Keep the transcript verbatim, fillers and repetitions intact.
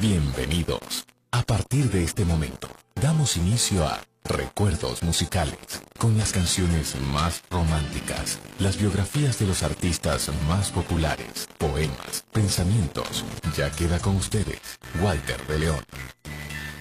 Bienvenidos. A partir de este momento, damos inicio a Recuerdos Musicales, con las canciones más románticas, las biografías de los artistas más populares, poemas, pensamientos. Ya queda con ustedes, Walter de León.